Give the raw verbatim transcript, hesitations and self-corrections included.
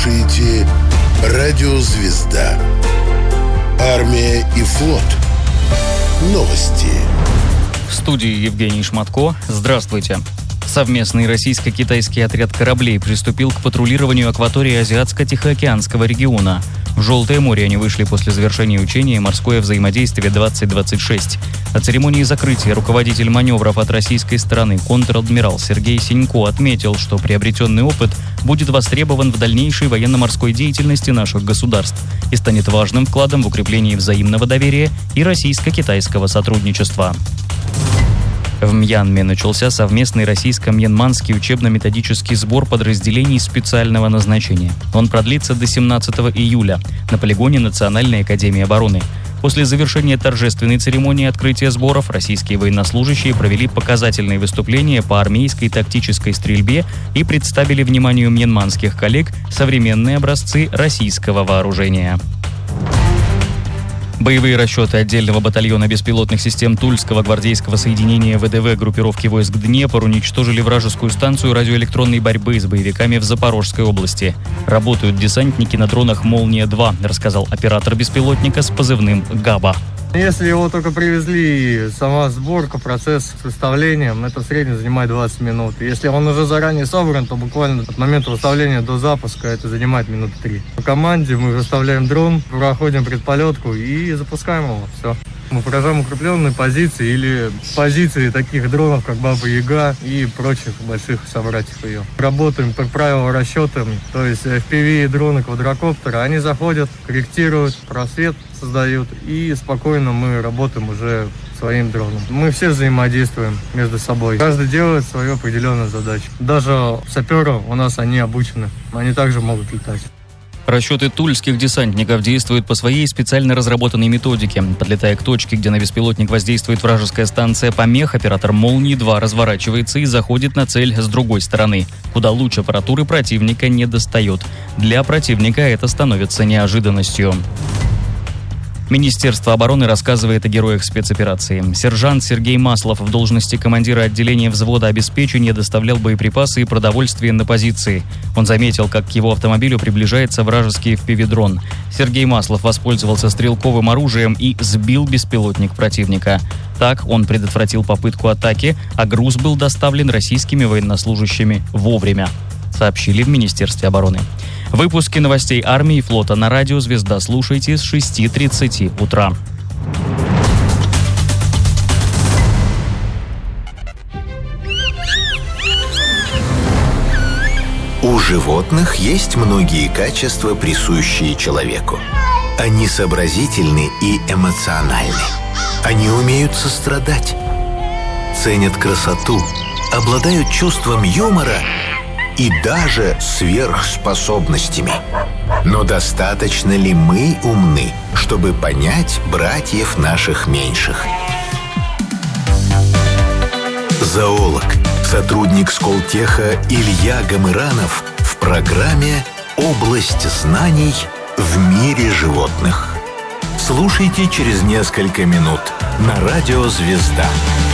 слушаете Радио Звезда. Армия и флот. Новости. В студии Евгений Шматко. Здравствуйте. Совместный российско-китайский отряд кораблей приступил к патрулированию акватории Азиатско-Тихоокеанского региона. В Желтое море они вышли после завершения учения «Морское взаимодействие двадцать двадцать шесть». На церемонии закрытия руководитель маневров от российской стороны контр-адмирал Сергей Синько отметил, что приобретенный опыт будет востребован в дальнейшей военно-морской деятельности наших государств и станет важным вкладом в укрепление взаимного доверия и российско-китайского сотрудничества. В Мьянме начался совместный российско-мьянманский учебно-методический сбор подразделений специального назначения. Он продлится до семнадцатого июля на полигоне Национальной академии обороны. После завершения торжественной церемонии открытия сборов российские военнослужащие провели показательные выступления по армейской тактической стрельбе и представили вниманию мьянманских коллег современные образцы российского вооружения. Боевые расчеты отдельного батальона беспилотных систем Тульского гвардейского соединения ВДВ группировки войск «Днепр» уничтожили вражескую станцию радиоэлектронной борьбы с боевиками в Запорожской области. Работают десантники на дронах «Молния-два», рассказал оператор беспилотника с позывным «Габа». Если его только привезли, сама сборка, процесс составления, это в среднем занимает двадцать минут. Если он уже заранее собран, то буквально от момента выставления до запуска это занимает минут три. В команде мы выставляем дрон, проходим предполетку и запускаем его. Все. Мы поражаем укрепленные позиции или позиции таких дронов, как Баба-Яга и прочих больших собратьев ее. Работаем, как правило, расчетами, то есть эф пи ви дроны, квадрокоптеры, они заходят, корректируют, просвет создают, и спокойно мы работаем уже своим дроном. Мы все взаимодействуем между собой. Каждый делает свою определенную задачу. Даже саперы у нас, они обучены, они также могут летать. Расчеты тульских десантников действуют по своей специально разработанной методике. Подлетая к точке, где на беспилотник воздействует вражеская станция помех, оператор «Молнии-два» разворачивается и заходит на цель с другой стороны, куда луч аппаратуры противника не достает. Для противника это становится неожиданностью. Министерство обороны рассказывает о героях спецоперации. Сержант Сергей Маслов в должности командира отделения взвода обеспечения доставлял боеприпасы и продовольствие на позиции. Он заметил, как к его автомобилю приближается вражеский эф пи ви-дрон. Сергей Маслов воспользовался стрелковым оружием и сбил беспилотник противника. Так он предотвратил попытку атаки, а груз был доставлен российскими военнослужащими вовремя, сообщили в Министерстве обороны. Выпуски новостей армии и флота на радио «Звезда» слушайте с шести тридцати утра. У животных есть многие качества, присущие человеку. Они сообразительны и эмоциональны. Они умеют сострадать, ценят красоту, обладают чувством юмора и даже сверхспособностями. Но достаточно ли мы умны, чтобы понять братьев наших меньших? Зоолог, сотрудник Сколтеха Илья Гамыранов в программе «Область знаний в мире животных». Слушайте через несколько минут на радио «Звезда».